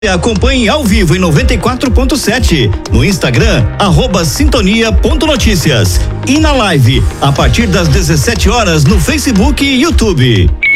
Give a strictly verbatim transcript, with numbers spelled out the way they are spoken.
Acompanhe ao vivo em noventa e quatro ponto sete, no Instagram, arroba sintonia ponto notícias e na live, a partir das dezessete horas no Facebook e YouTube.